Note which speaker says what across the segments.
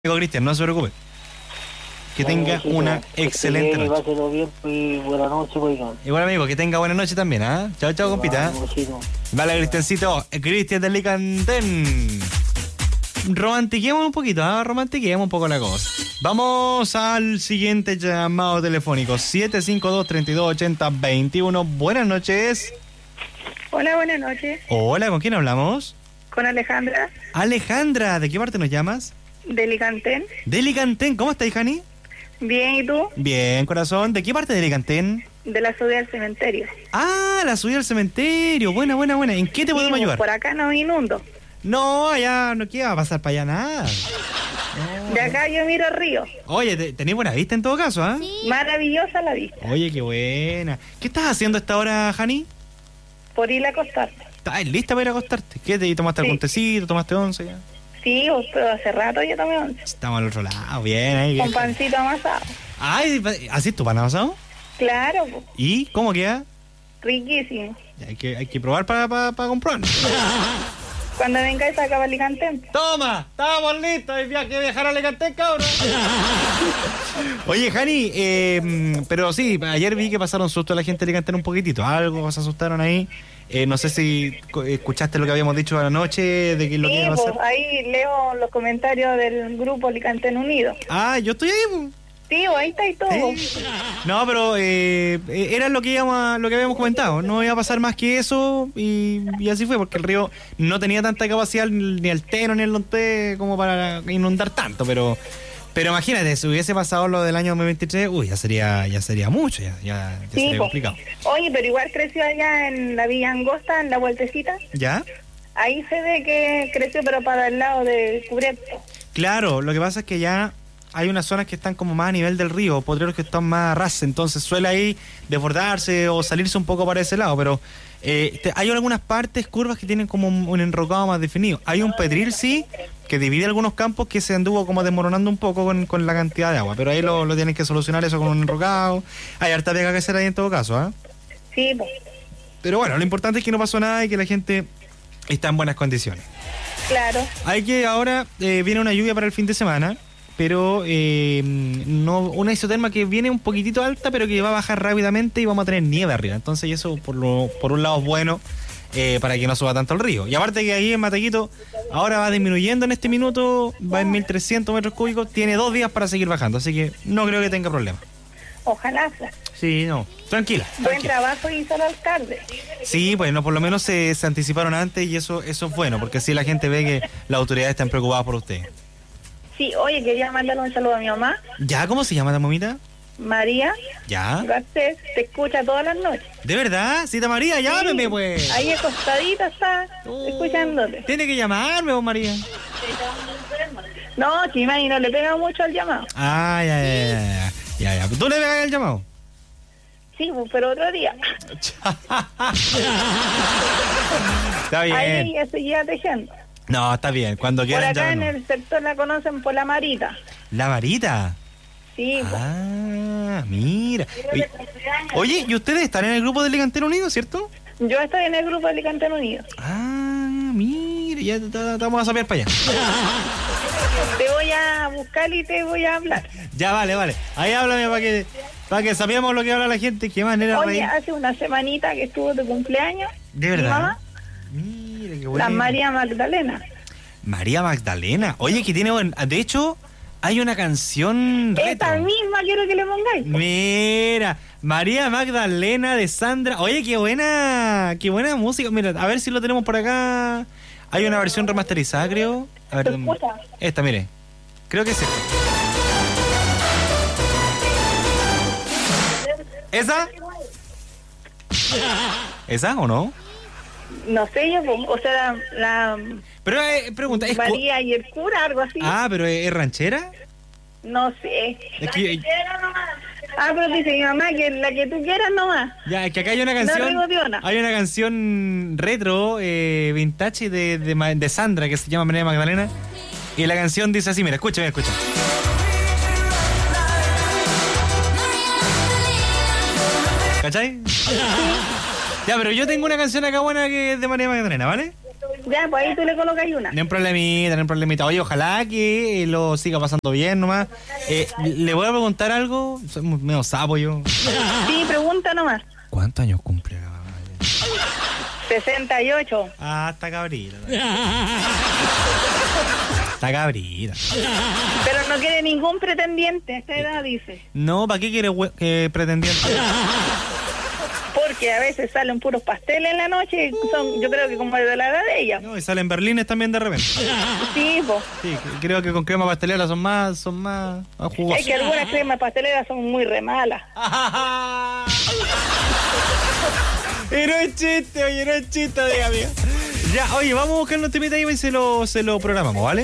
Speaker 1: Cristian, no se preocupe. Que tenga una excelente noche.
Speaker 2: Páselo bien y buena noche, oigan.
Speaker 1: Igual amigo, que tenga buena noche también, ¿ah? Chao, chao, compita. Vale, Cristiancito. Cristian del Licantén. Romantiquemos un poquito, ¿ah? Romantiquemos un poco la cosa. Vamos al siguiente llamado telefónico. 752-3280-21. Buenas noches.
Speaker 3: Hola, buenas noches.
Speaker 1: Hola, ¿con quién hablamos?
Speaker 3: Con Alejandra,
Speaker 1: Alejandra, ¿de qué parte nos llamas?
Speaker 3: de Licantén.
Speaker 1: De Licantén, ¿cómo estás, Jani?
Speaker 3: Bien, ¿y tú?
Speaker 1: Bien, corazón. ¿De qué parte de Licantén?
Speaker 3: De la subida al cementerio.
Speaker 1: Ah, la subida al cementerio. Buena, buena, buena. ¿En qué te podemos ayudar?
Speaker 3: Por acá no inundo.
Speaker 1: No, allá no queda pasar para allá nada.
Speaker 3: De acá yo miro el río.
Speaker 1: Oye, tenés buena vista en todo caso, ¿ah?
Speaker 3: Sí. Maravillosa la vista.
Speaker 1: Oye, qué buena. ¿Qué estás haciendo a esta hora, Jani?
Speaker 3: Por ir a acostarte.
Speaker 1: ¿Estás lista para ir a acostarte? ¿Qué? ¿Te tomaste algún tecito? ¿Tomaste once ya?
Speaker 3: Sí, pero hace rato yo tomé once.
Speaker 1: Estamos al otro lado, bien ahí.
Speaker 3: Con pancito amasado.
Speaker 1: Ay, ¿así tu pan amasado?
Speaker 3: Claro, po.
Speaker 1: ¿Y cómo queda?
Speaker 3: Riquísimo.
Speaker 1: Hay que probar para comprobar.
Speaker 3: Cuando vengáis acá para Licantén.
Speaker 1: ¡Toma! ¡Estamos listos! Hay que viajar a Alicante, cabrón. Oye, Jani, pero sí, ayer vi que pasaron susto a la gente de Alicante un poquitito. Algo se asustaron ahí. No sé si escuchaste lo que habíamos dicho anoche de que lo que iban a hacer.
Speaker 3: Ahí leo los comentarios del grupo Licantén Unido.
Speaker 1: Ah, yo estoy ahí, pues.
Speaker 3: Sí, ahí está y todo.
Speaker 1: ¿Sí? No, pero era lo que habíamos comentado. No iba a pasar más que eso y así fue, porque el río no tenía tanta capacidad, ni el Teno ni el Lonté, como para inundar tanto, pero imagínate, si hubiese pasado lo del año 2023, uy, ya sería mucho, ya
Speaker 3: Sí,
Speaker 1: sería complicado.
Speaker 3: Oye, pero igual creció allá en la Villa Angosta, en la vueltecita.
Speaker 1: ¿Ya?
Speaker 3: Ahí se ve que creció, pero para el lado de Cubierto.
Speaker 1: Claro, lo que pasa es que ya hay unas zonas que están como más a nivel del río, potreros que están más a ras, entonces suele ahí desbordarse o salirse un poco para ese lado, pero hay algunas partes, curvas que tienen como un enrocado más definido. Hay un pedril, sí, que divide algunos campos que se anduvo como desmoronando un poco con la cantidad de agua, pero ahí lo tienen que solucionar eso con un enrocado. Hay harta pega que hacer ahí en todo caso, ¿ah?
Speaker 3: Sí, pues.
Speaker 1: Pero bueno, lo importante es que no pasó nada y que la gente está en buenas condiciones.
Speaker 3: Claro.
Speaker 1: Hay que ahora, viene una lluvia para el fin de semana, pero no una isoterma que viene un poquitito alta, pero que va a bajar rápidamente y vamos a tener nieve arriba. Entonces eso por un lado es bueno para que no suba tanto el río. Y aparte que ahí en Matequito ahora va disminuyendo en este minuto, va en 1300 metros cúbicos, tiene 2 días para seguir bajando, así que no creo que tenga problema.
Speaker 3: Ojalá.
Speaker 1: Sí, no, tranquila.
Speaker 3: Buen trabajo hizo el alcalde.
Speaker 1: Sí, pues no, por lo menos se anticiparon antes y eso es bueno, porque así la gente ve que las autoridades están preocupadas por ustedes.
Speaker 3: Sí, oye, quería mandarle un saludo a mi mamá.
Speaker 1: ¿Ya? ¿Cómo se llama la mamita?
Speaker 3: María.
Speaker 1: ¿Ya?
Speaker 3: Garcés, te escucha todas las noches.
Speaker 1: ¿De verdad? Cita María, llámeme, pues.
Speaker 3: Ahí acostadita está, escuchándote.
Speaker 1: Tiene que llamarme, vos, María.
Speaker 3: No, Chimay, no le pega mucho al llamado.
Speaker 1: Ah, ya. ¿Tú le pegas el llamado?
Speaker 3: Sí, pero otro día.
Speaker 1: Está bien.
Speaker 3: Ahí ya seguía tejiendo.
Speaker 1: No, está bien, cuando
Speaker 3: Por
Speaker 1: quieran
Speaker 3: acá en
Speaker 1: llámenos.
Speaker 3: el sector la conocen por la Marita.
Speaker 1: ¿La Marita?
Speaker 3: Sí.
Speaker 1: Ah, mira. Oye, ¿y ustedes están en el grupo de Licantén Unido, cierto?
Speaker 3: Yo estoy en el grupo de Licantén Unido.
Speaker 1: Ah, mira, ya te vamos a saber para allá.
Speaker 3: Te voy a buscar y te voy a hablar.
Speaker 1: Ya, vale. Ahí háblame para que sabíamos lo que habla la gente, qué manera de
Speaker 3: Oye,
Speaker 1: reír.
Speaker 3: hace una semanita que estuvo tu cumpleaños.
Speaker 1: ¿De
Speaker 3: mi
Speaker 1: verdad?
Speaker 3: mamá,
Speaker 1: Mira, qué bueno.
Speaker 3: la María Magdalena.
Speaker 1: María Magdalena. Oye, que tiene de hecho, hay una canción
Speaker 3: Esta
Speaker 1: retro.
Speaker 3: misma quiero que le pongáis.
Speaker 1: Mira, María Magdalena de Sandra. Oye, qué buena música. Mira, a ver si lo tenemos por acá. Hay una versión remasterizada, creo. A ver,
Speaker 3: ¿Se escucha?
Speaker 1: esta, mire. Creo que es esta. ¿Esa? ¿Esa o no?
Speaker 3: No sé, yo, o sea, la
Speaker 1: Pero pregunta, ¿es
Speaker 3: María y el cura, algo así.
Speaker 1: Ah, pero ¿es ranchera?
Speaker 3: No sé.
Speaker 1: Es que,
Speaker 3: Pero dice mi mamá que la que tú quieras nomás.
Speaker 1: ya, es que acá hay una canción.
Speaker 3: rigoteona.
Speaker 1: Hay una canción retro, vintage de Sandra que se llama María Magdalena. Y la canción dice así, mira, escucha. ¿Cachai? Ya, pero yo tengo una canción acá buena que es de María Magdalena, ¿vale?
Speaker 3: Ya, pues ahí tú le colocas una.
Speaker 1: No hay un problemita, no hay un problemita. Oye, ojalá que lo siga pasando bien nomás. ¿Le voy a preguntar algo? Soy medio sapo yo.
Speaker 3: Sí, pregunta nomás.
Speaker 1: ¿Cuántos años cumple?
Speaker 3: 68.
Speaker 1: Ah, está cabrita. Está cabrita.
Speaker 3: Pero no quiere ningún pretendiente a esta edad, dice.
Speaker 1: No, ¿para qué quiere pretendiente?
Speaker 3: Porque a veces salen puros pasteles en la noche, son, yo creo que como de la edad de ella.
Speaker 1: No, y salen berlines también de repente.
Speaker 3: Sí, po.
Speaker 1: Sí, creo que con crema pastelera son más jugosas.
Speaker 3: Es que algunas cremas pasteleras son muy re malas.
Speaker 1: Y no es chiste, oye, no es chiste, diga mía. Ya, oye, vamos a buscar un temita ahí y se lo programamos, ¿vale?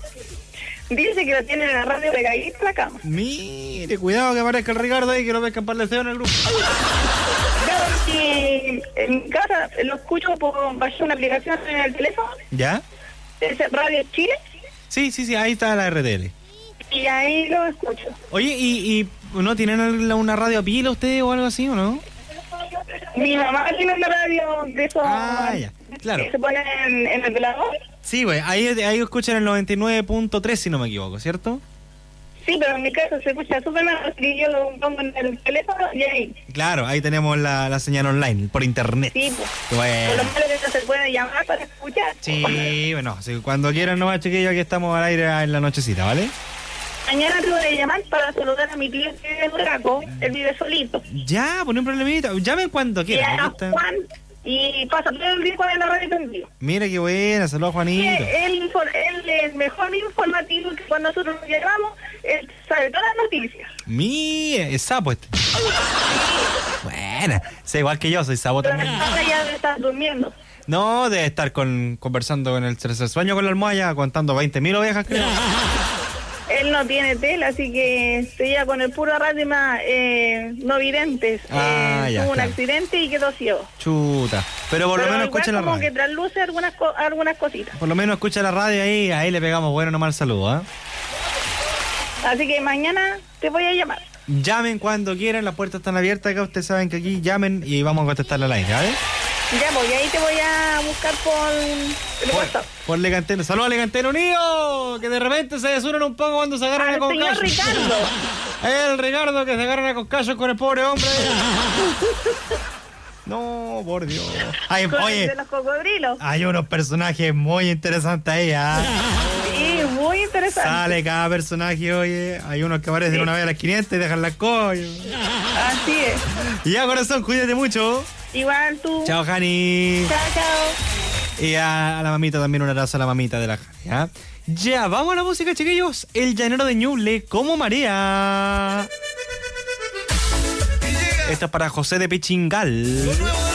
Speaker 3: Dice que lo tiene en la radio pegadito a la cama.
Speaker 1: Mire, cuidado que aparezca el Ricardo ahí, que lo pescan para el deseo en el grupo.
Speaker 3: Claro, si en mi casa lo escucho bajé una aplicación en el teléfono.
Speaker 1: ¿Ya?
Speaker 3: Es Radio Chile.
Speaker 1: Sí, ahí está la RTL.
Speaker 3: Y ahí lo escucho.
Speaker 1: Oye, ¿y no tienen una radio a pila ustedes o algo así, o no?
Speaker 3: Mi mamá tiene una radio de esos
Speaker 1: Ya, claro.
Speaker 3: que se pone en el velador.
Speaker 1: Sí, güey, ahí escuchan el 99.3, si no me equivoco, ¿cierto?
Speaker 3: Sí, pero en mi casa se escucha súper mal, y yo lo pongo en el teléfono y ahí.
Speaker 1: Claro, ahí tenemos la señal online, por internet.
Speaker 3: Sí, pues.
Speaker 1: Bueno.
Speaker 3: Por lo menos que no se puede llamar para escuchar.
Speaker 1: Sí, bueno, sí, cuando quieran nomás, chiquillos, aquí estamos al aire en la nochecita, ¿vale?
Speaker 3: Mañana te voy a llamar para saludar a mi tío que vive en Uraco. Él vive solito.
Speaker 1: Ya, pues no hay problemita. Llamen cuando
Speaker 3: Y
Speaker 1: quieran.
Speaker 3: a
Speaker 1: aquí está.
Speaker 3: Juan, y pasa todo el día con la radio prendido.
Speaker 1: Mira qué buena, saludos a
Speaker 3: Y
Speaker 1: Juanito.
Speaker 3: él es mejor informativo que cuando nosotros nos llamamos, él sabe todas las noticias.
Speaker 1: Mira, es sapo este. Buena, sé igual que yo, soy sapo
Speaker 3: Pero
Speaker 1: también.
Speaker 3: ahora ya debe estar durmiendo.
Speaker 1: No, debe estar conversando con el tercer sueño con la almohada, contando 20.000 ovejas, creo.
Speaker 3: Él no tiene tela, así que se lleva con el puro radio más no videntes.
Speaker 1: Ya,
Speaker 3: tuvo un
Speaker 1: claro.
Speaker 3: accidente y quedó ciego.
Speaker 1: Chuta. Pero por lo menos
Speaker 3: igual
Speaker 1: escucha la
Speaker 3: como
Speaker 1: radio.
Speaker 3: que trasluce algunas cositas.
Speaker 1: Por lo menos escucha la radio ahí le pegamos bueno nomás el saludo, ¿ah?
Speaker 3: Así que mañana te voy a llamar.
Speaker 1: Llamen cuando quieran, las puertas están abiertas acá, ustedes saben que aquí llamen y vamos a contestarle al aire, ¿vale?
Speaker 3: Ya, pues, y ahí te voy a buscar por el WhatsApp.
Speaker 1: Por Leganteno. ¡Saludos a Leganteno Unido! Que de repente se desunen un poco cuando se agarran a
Speaker 3: Al señor
Speaker 1: concachos.
Speaker 3: Ricardo.
Speaker 1: El Ricardo que se agarran a concachos con el pobre hombre. No, por Dios. Ay,
Speaker 3: Con el
Speaker 1: oye,
Speaker 3: de los cocodrilos.
Speaker 1: hay unos personajes muy interesantes ahí, ¿ah?
Speaker 3: Sí, muy interesante.
Speaker 1: Sale cada personaje, oye. Hay unos que aparecen una vez a las 500 y dejan las cosas.
Speaker 3: Así es.
Speaker 1: Y ya, corazón, cuídate mucho.
Speaker 3: Igual tú.
Speaker 1: Chao, Jani.
Speaker 3: Chao, chao.
Speaker 1: Y a la mamita también, un abrazo a la mamita de la Jani, ¿ah? Ya, vamos a la música, chiquillos. El llanero de Ñuble, como María. Esto es para José de Pichingal.